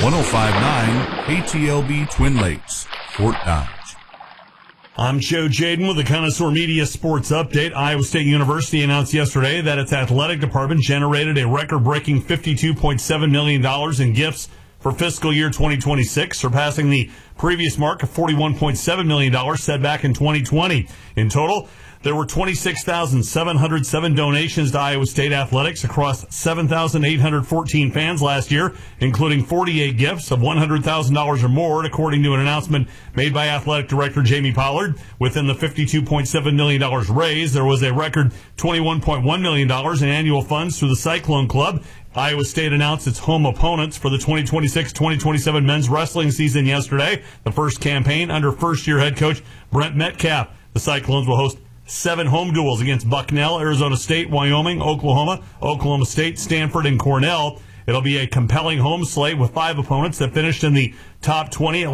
105.9 KTLB Twin Lakes, Fort Dodge. I'm Joe Jaden with the Connoisseur Media Sports Update. Iowa State University announced yesterday that its athletic department generated a record-breaking $52.7 million in gifts for fiscal year 2026, surpassing the previous mark of $41.7 million set back in 2020. In total, there were 26,707 donations to Iowa State athletics across 7,814 fans last year, including 48 gifts of $100,000 or more, according to an announcement made by Athletic Director Jamie Pollard. Within the $52.7 million raised, there was a record $21.1 million in annual funds through the Cyclone Club. Iowa State announced its home opponents for the 2026-2027 men's wrestling season yesterday, the first campaign under first-year head coach Brent Metcalf. The Cyclones will host 7 home duels against Bucknell, Arizona State, Wyoming, Oklahoma, Oklahoma State, Stanford, and Cornell. It'll be a compelling home slate with 5 opponents that finished in the top 20.